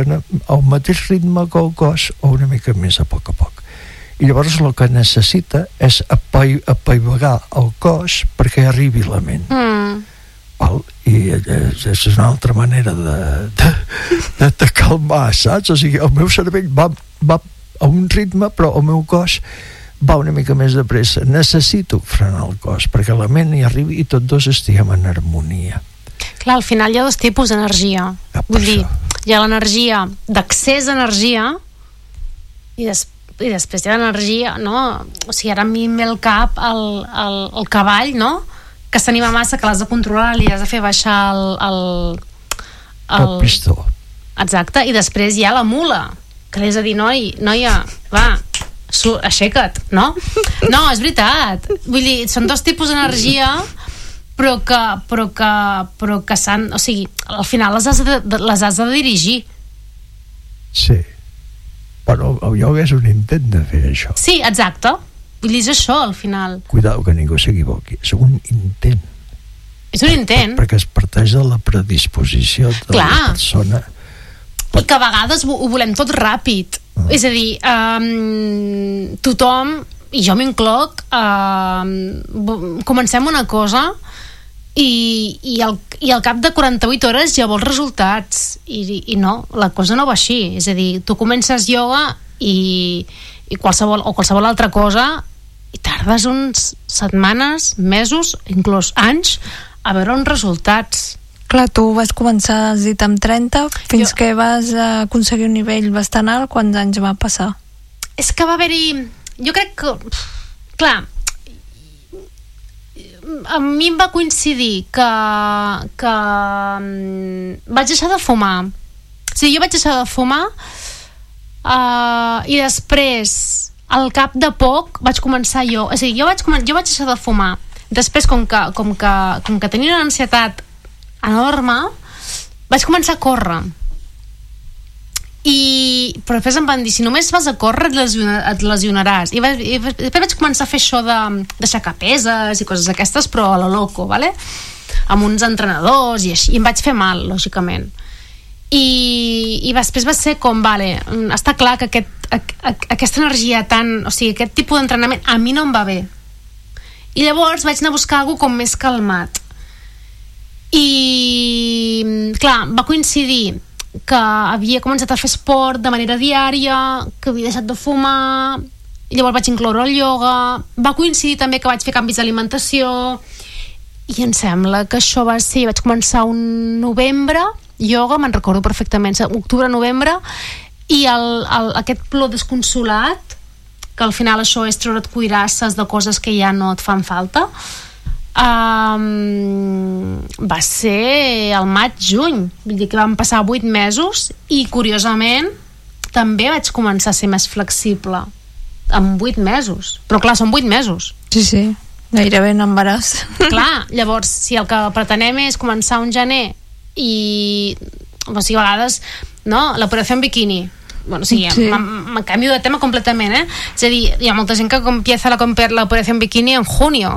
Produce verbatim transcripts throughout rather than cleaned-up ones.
funciona al mateix ritme que el cos o una mica més a poc a poc. I llavors el que necessita és apaivagar el cos perquè arribi la ment. Mm. Val? I és, és una altra manera de, de, de, de calmar, saps? O sigui, el meu cervell va, va a un ritme, però el meu cos va una mica més de pressa. Necessito frenar el cos perquè la ment hi arribi i tots dos estiguem en harmonia. Clar, al final hi ha dos tipus d'energia. Ah, Vull dir, hi ha l'energia d'accés d'energia i, des, i després hi ha l'energia, no? O sigui, ara a mi em ve el cap el, el, el cavall, no? Que s'anima massa, que l'has de controlar, li has de fer baixar el... El, el, el pistó. Exacte, i després hi ha la mula, que li has de dir, noi, noia, va, su, aixeca't, no? No, és veritat. Vull dir, són dos tipus d'energia, però que, però que, però que s'han... O sigui, al final les has de, les has de dirigir. Sí. Però el ioga és un intent de fer això. Sí, exacte. Vull dir, és això, al final. Cuidado que ningú s'equivoqui. És un intent. És un intent. Perquè es parteix de la predisposició de Clar. La persona. I que a vegades ho volem tot ràpid. Ah. És a dir, um, tothom, i jo m'incloc, uh, comencem una cosa i, i, al, i al cap de quaranta-vuit hores ja vols resultats. I, i no, la cosa no va així. És a dir, tu comences ioga i, i qualsevol, o qualsevol altra cosa i tardes uns setmanes, mesos, inclús anys a veure uns resultats. Clar, tu vas començar, has dit, amb trenta, fins jo... que vas aconseguir un nivell bastant alt. Quants anys va passar? És que va haver-hi... Jo crec que... Clar, a mi em va coincidir que, que vaig deixar de fumar. O sigui, jo vaig deixar de fumar uh, i després, al cap de poc, vaig començar jo... O sigui, jo vaig, jo vaig deixar de fumar. Després, com que, com que, com que tenia una ansietat enorme, vaig començar a córrer. I, però després em van dir, si només vas a córrer et, lesiona, et lesionaràs. I, vaig, I després vaig començar a fer això de d'aixecar peses i coses aquestes, però a lo loco, vale? Amb uns entrenadors i així, i em vaig fer mal, lògicament. I, i després va ser com, vale, està clar que aquest, a, a, aquesta energia tan, o sigui, aquest tipus d'entrenament a mi no em va bé. I llavors vaig anar a buscar alguna cosa com més calmat. I clar, va coincidir que havia començat a fer esport de manera diària, que havia deixat de fumar, i llavors vaig incloure el ioga. Va coincidir també que vaig fer canvis d'alimentació, i em sembla que això va ser, vaig començar un novembre ioga, me'n recordo perfectament, octubre-novembre, i el, el, aquest plor desconsolat, que al final això és treure't cuirasses de coses que ja no et fan falta, Um, va ser el maig-juny, vull dir que van passar vuit mesos, i curiosament també vaig començar a ser més flexible en vuit mesos, però clar, són vuit mesos. Sí, sí, gairebé en embaràs. Clar, llavors si el que pretenem és començar un gener i, o sigui, a vegades, no, l'operació en biquini, bueno, o sigui, sí. me canvio de tema completament, eh? És a dir, hi ha molta gent que empieza la, la operació en biquini en junio.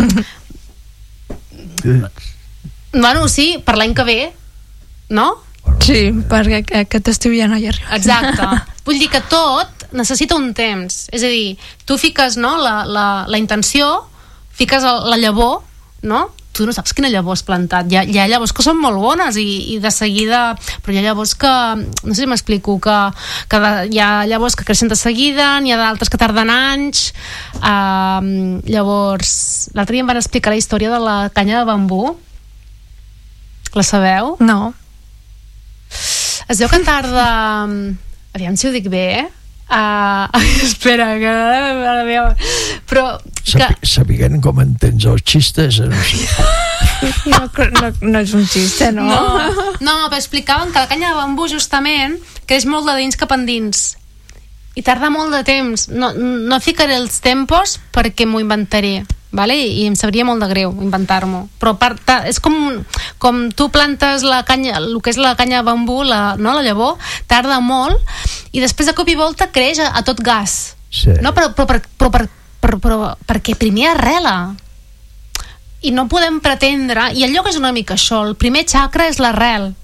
Bueno, sí, per l'any que ve, no? Sí, perquè aquest estiu ja no hi arriba. Exacte. Vull dir que tot necessita un temps. És a dir, tu fiques, no, la, la, la intenció, fiques el, la llavor, no? Tu no saps quina llavor has plantat. Hi ha, hi ha llavors que són molt bones i, i de seguida... Però hi ha llavors que... No sé si m'explico, que, que de, hi ha llavors que creixen de seguida, n'hi ha d'altres que tarden anys. Uh, llavors, l'altre dia em van explicar la història de la canya de bambú. La sabeu? No. Es veu que tarda... Aviam si ho dic bé, eh? Uh, espera, que... Però... Que... Sabent com entens els xistes, no sé. No, no, no és un xiste, no? No, no, però explicaven que la canya de bambú justament creix molt de dins cap endins i tarda molt de temps. No, no ficaré els tempos perquè m'ho inventaré, vale? I em sabria molt de greu inventar-m'ho, però part, és com, com tu plantes la canya, el que és la canya de bambú, la, no, la llavor, tarda molt i després de cop i volta creix a, a tot gas, sí. No? Però, però, però, però, però, però, però perquè primer arrela i no podem pretendre, i el lloc és una mica això, el primer xacra és l'arrel,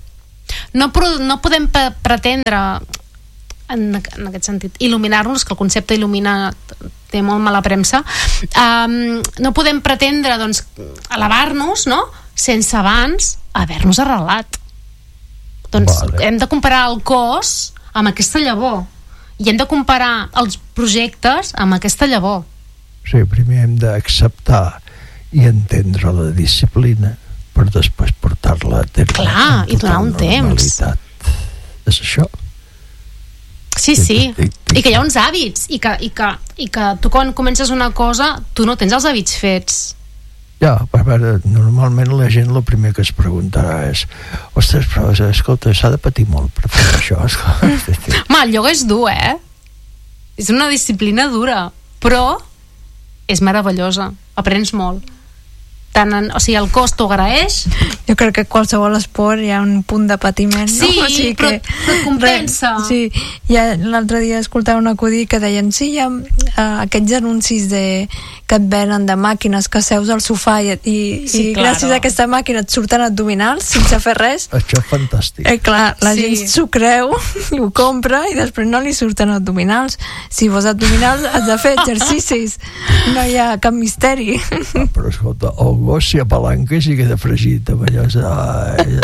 no, no podem pretendre en, en aquest sentit il·luminar-nos, que el concepte il·lumina té molt mala premsa, um, no podem pretendre doncs elevar-nos, no?, sense abans haver-nos arrelat. Doncs vale. Hem de comparar el cos amb aquesta llavor i hem de comparar els projectes amb aquesta llavor. Sí, primer hem d'acceptar i entendre la disciplina per després portar-la a terme. Clar, i donar un temps. És això? Sí, sí. I que hi ha uns hàbits i que, i, que, i que tu quan comences una cosa tu no tens els hàbits fets. Ja, a veure, normalment la gent el primer que es preguntarà és ostres, però escolta, s'ha de patir molt per fer això. Ma, el ioga és dur, eh? És una disciplina dura, però és meravellosa, aprens molt. Tant en, o sigui, el cos t'ho agraeix. Jo crec que qualsevol esport hi ha un punt de patiment, sí, no? O sigui però, que, però et compensa. Re, sí, ja l'altre dia escoltava un acudit que deien sí, hi ha uh, aquests anuncis de, que et venen de màquines que seus al sofà i, i, sí, i claro. Gràcies a aquesta màquina et surten abdominals sense fer res. Això és fantàstic. Eh, clar, la sí. gent s'ho creu i ho compra i després no li surten abdominals. Si vols abdominals has de fer exercicis, no hi ha cap misteri. Ah, però escolta, el gos si apalanca i si queda fregit amb allò. Ai,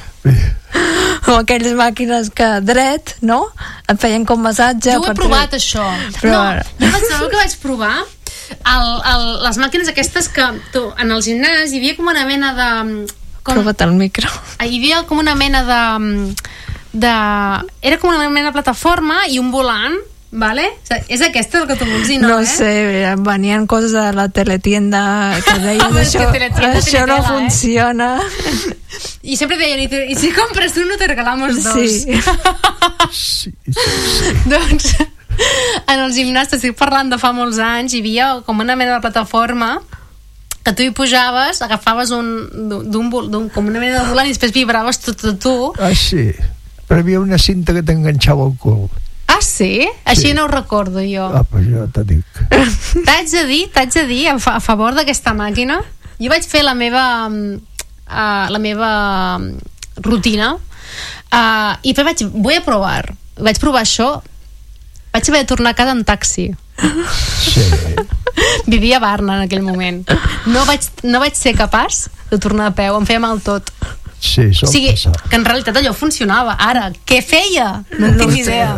o aquelles màquines que dret, no? Et feien com massatge. Jo ho he provat, tre... això. Però... No, jo vaig saber que vaig provar el, el, les màquines aquestes que tu, en el gimnàs hi havia com una mena de... Com, prova't el micro. Hi havia com una mena de, de... Era com una mena de plataforma i un volant. Vale? És aquesta el que tu vols dir, no? No eh? sé, venien coses de la teletienda que deien això, això no funciona. I sempre deien, i, i si compres tu no te regalamos dos. Sí. sí, sí, sí. Doncs en el gimnàs, estic parlant de fa molts anys, hi havia com una mena de plataforma que tu hi pujaves, agafaves un, d'un, d'un, com una mena de volant i després vibraves tot a tu. Ah, sí. Però hi havia una cinta que t'enganxava al cul. Ah, sí? Així sí. No ho recordo jo. Ah, pues jo te dic. T'haig de dir, t'haig de dir a, fa, a favor d'aquesta màquina, jo vaig fer la meva uh, la meva rutina uh, i després vaig, vull provar vaig provar això, vaig haver de tornar a casa en taxi. Sí. Vivia a Barna en aquell moment. No vaig, no vaig ser capaç de tornar a peu, em feia mal tot. Sí, o sigui, passar. Que en realitat allò funcionava. Ara, què feia? No, no tinc ni idea.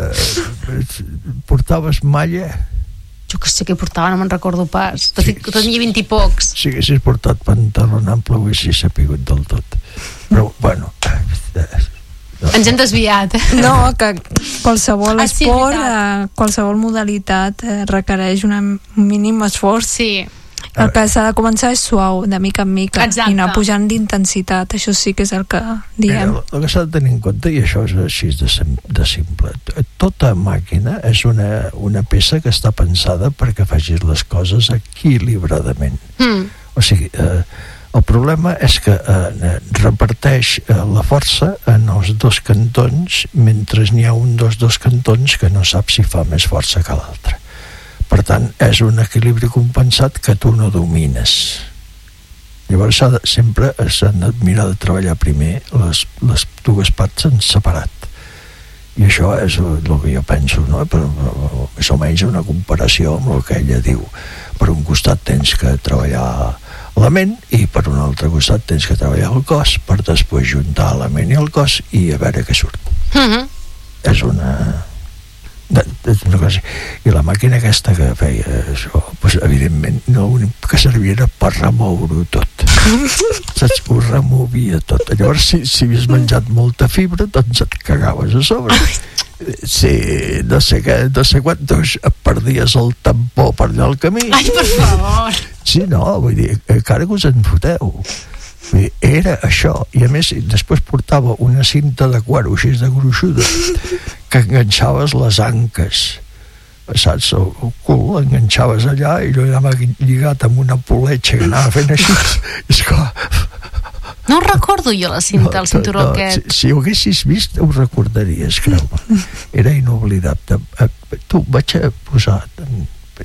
Portaves malla? Jo que sé què portava, no me'n recordo pas. Tot, sí, tenia vint i pocs. Si haguessis portat pantalon ample ho haguessis sapigut del tot. Però, bueno... No. Ens hem desviat. No, que qualsevol ah, sí, esport, eh, qualsevol modalitat eh, requereix un mínim esforç. Sí. El que s'ha de començar és suau, de mica en mica. Exacte. I anar pujant d'intensitat. Això sí que és el que diem. Mira, el que s'ha de tenir en compte, i això és així de, de simple, tota màquina és una, una peça que està pensada perquè facis les coses equilibradament. Mm. O sigui, eh, el problema és que eh, reparteix eh, la força en els dos cantons, mentre n'hi ha un dels dos cantons que no sap si fa més força que l'altre. Per tant, és un equilibri compensat que tu no domines. Llavors s'ha de, sempre s'han de mirar de treballar primer les, les dues parts en separat. I això és el que jo penso, no? Però, més o menys una comparació amb el que ella diu. Per un costat tens que treballar la ment i per un altre costat tens que treballar el cos per després juntar la ment i el cos i a veure què surt. Mm-hmm. És una... De, de, de cosa. I la màquina aquesta que feia això, pues, evidentment no, que servia era per remoure-ho tot. Saps? Ho removia tot. Llavors si, si havies menjat molta fibra doncs et cagaves a sobre. Sí, no sé què, no sé quantos et perdies el tampó per allà al camí. Ai, per favor. Sí, no, vull dir, encara que us en foteu. Era això, i a més després portava una cinta de cuero així de gruixuda que enganxaves les anques, saps, el, el cul enganxaves allà i jo anava lligat amb una poletxa que anava fent així. És clar, no recordo jo la cinta, no, el cinturó no, aquest. Si, si ho haguessis vist ho recordaries, creu-me. Era inoblidable. Tu vaig a posar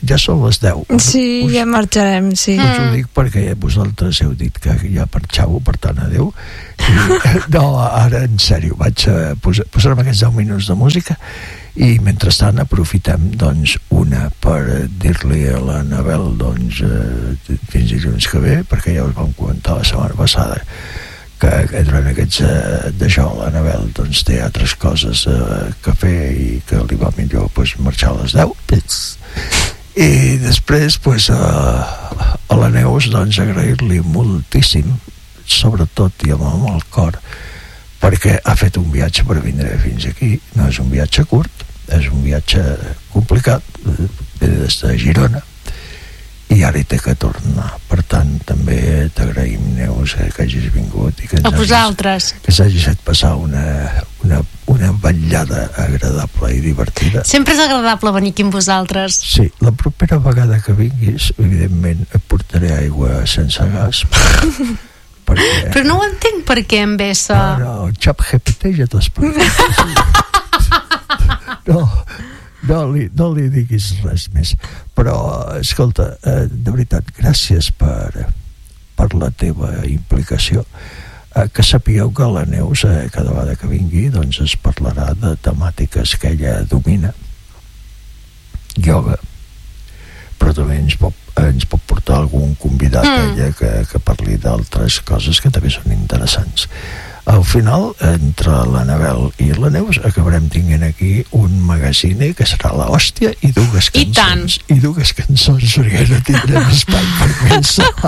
ja són les deu. Sí, us, ja marxarem, sí. Us ho dic perquè vosaltres heu dit que ja marxau, per tant, adeu. I, no, ara, en sèrio, vaig a posar, posarem aquests deu minuts de música i mentrestant aprofitem doncs una per dir-li a l'Anabel doncs eh, fins dilluns que ve, perquè ja us vam comentar la setmana passada que, que durant aquests eh, d'això l'Anabel doncs té altres coses eh, que fer i que li va millor pues, marxar a les deu i després pues, a, a la Neus doncs agrair-li moltíssim, sobretot i amb el cor, perquè ha fet un viatge per vindre fins aquí. No és un viatge curt, és un viatge complicat, ve des de Girona i ara hi té que tornar. Per tant, també t'agraïm, Neus, que hagis vingut i que ens a vosaltres hagis, que s'hagis fet passar una, una, una vetllada agradable i divertida. Sempre és agradable venir aquí amb vosaltres. Sí, la propera vegada que vinguis evidentment et portaré aigua sense gas perquè... Però no ho entenc per què em vessa. No, no, el xap G P T ja t'ho explica. No, no li, no li diguis res més. Però, escolta, eh, de veritat, gràcies per, per la teva implicació. Eh, que sapigueu que la Neus, eh, cada vegada que vingui, doncs es parlarà de temàtiques que ella domina. Ioga. Però també ens pot, ens pot portar algun convidat mm. ella que, que parli d'altres coses que també són interessants. Al final, entre l'Anabel i la Neus acabarem tinguent aquí un magazine que serà l'hòstia i dues cançons i, i dues cançons perquè no tindrem espai per més a,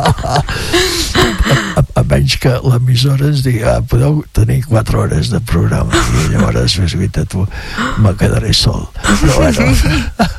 a, a menys que l'emissora ens digui ah, podeu tenir quatre hores de programa i llavors fes guita tu me quedaré sol però bueno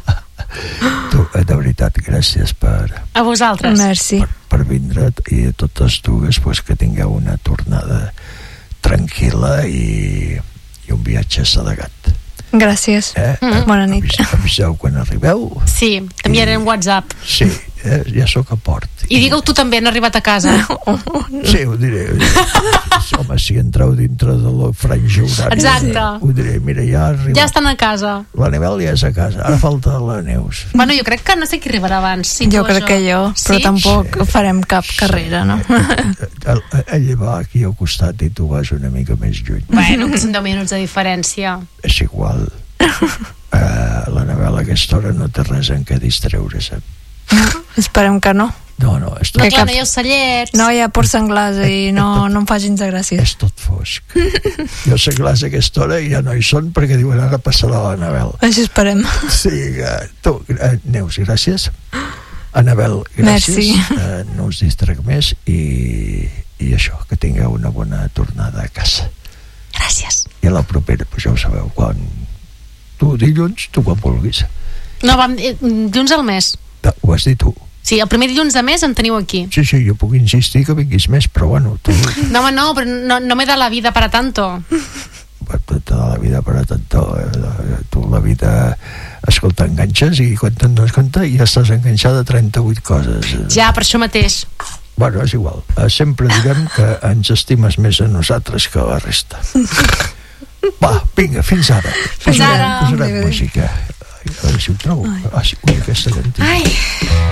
tu, de veritat, gràcies per a vosaltres Merci. Per, per vindre i a totes dues pues, que tingueu una tornada tranquil·la i, i un viatge assedegat. Gràcies. Eh? Mm. Bona nit. Avis, aviseu quan arribeu. Sí, t'enviaré en WhatsApp. Sí, eh? ja sóc a port. I digueu tu també, han arribat a casa. Sí, ho diré. Ho diré. Home, si entreu dintre de la franja horària, exacte. Ho diré, mira, ja ha arribat. Ja estan a casa. L'Anabel ja és a casa, ara falta la Neus. Bueno, jo crec que no sé qui arribarà abans. Si jo crec jo. que jo, però sí? tampoc sí. farem cap sí. carrera, no? Ella va aquí al costat i tu vas una mica més lluny. Bueno, que són deu minuts de diferència. És igual. Uh, L'Anabel a aquesta hora no té res en què distreure's. Esperem que no. No, no, és tot... No, clar, no hi ha ocellets. No hi ha porc senglars i no, no em facin de gràcia. És tot fosc. I els senglars a aquesta hora ja no hi són perquè diuen ara passarà l'Anabel. Així esperem. Sí, uh, tu, uh, Neus, gràcies. Anabel, gràcies. Uh, no us distrec més i, i això, que tingueu una bona tornada a casa. Gràcies. I a la propera, pues ja ho sabeu, quan tu dilluns, tu quan vulguis. No, vam, eh, dilluns al mes. Ho has dit tu. Sí, el primer dilluns de mes em teniu aquí. Sí, sí, jo puc insistir que vinguis més, però bueno, tu... No, home, no, però no, no me da la vida para tanto. Te da la vida para tanto. Eh? Tu la vida, escolta, enganxes i quan te'n dones compte ja estàs enganxada a trenta-vuit coses. Ja, per això mateix. Bueno, és igual. Sempre direm que ens estimes més a nosaltres que a la resta. Va, vinga, fins ara. Fins ara. Posarem música. A veure si ho trobo. Ah, sí, ui, aquesta cantina. Ai.